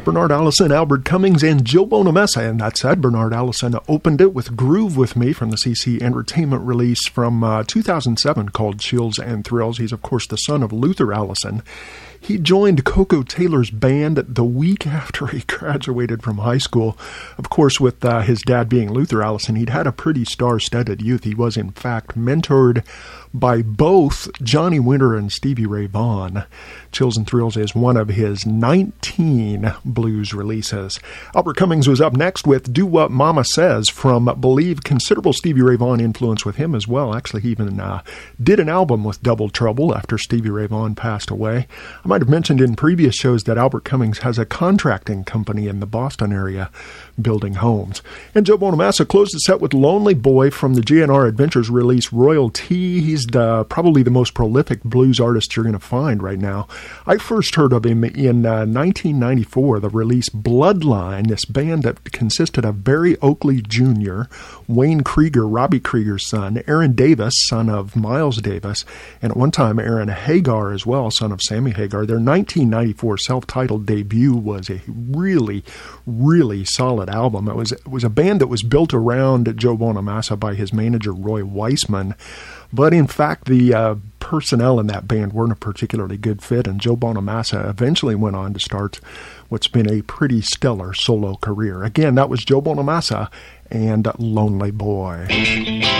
Bernard Allison, Albert Cummings, and Joe Bonamessa. And that said, Bernard Allison opened it with Groove With Me from the CC Entertainment release from 2007 called Chills and Thrills. He's, of course, the son of Luther Allison. He joined Coco Taylor's band the week after he graduated from high school. Of course, with his dad being Luther Allison, he'd had a pretty star-studded youth. He was, in fact, mentored by both Johnny Winter and Stevie Ray Vaughan. Chills and Thrills is one of his 19 blues releases. Albert Cummings was up next with Do What Mama Says from Believe. Considerable Stevie Ray Vaughan influence with him as well. Actually, he even did an album with Double Trouble after Stevie Ray Vaughan passed away. I might have mentioned in previous shows that Albert Cummings has a contracting company in the Boston area building homes. And Joe Bonamassa closed the set with Lonely Boy from the GNR Adventures release Royalty. He's probably the most prolific blues artist you're going to find right now. I first heard of him in 1994, the release Bloodline, this band that consisted of Barry Oakley Jr., Wayne Krieger, Robbie Krieger's son, Aaron Davis, son of Miles Davis, and at one time Aaron Hagar as well, son of Sammy Hagar. Their 1994 self-titled debut was a really, really solid album. It was a band that was built around Joe Bonamassa by his manager Roy Weissman, but in fact the personnel in that band weren't a particularly good fit, and Joe Bonamassa eventually went on to start what's been a pretty stellar solo career. Again, that was Joe Bonamassa and Lonely Boy.